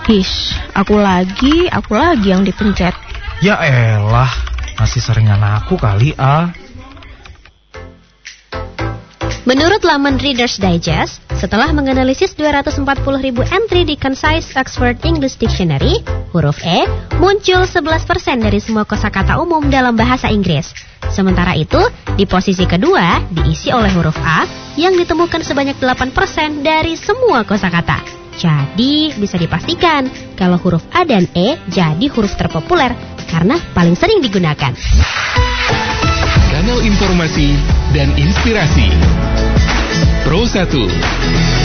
Hish, aku lagi yang dipencet. Ya elah, masih seringan aku kali, Menurut laman Reader's Digest, setelah menganalisis 240.000 entry di Concise Oxford English Dictionary, huruf E muncul 11% dari semua kosakata umum dalam bahasa Inggris. Sementara itu, di posisi kedua diisi oleh huruf A yang ditemukan sebanyak 8% dari semua kosakata. Jadi, bisa dipastikan kalau huruf A dan E jadi huruf terpopuler karena paling sering digunakan. Kanal informasi dan inspirasi Pro 1.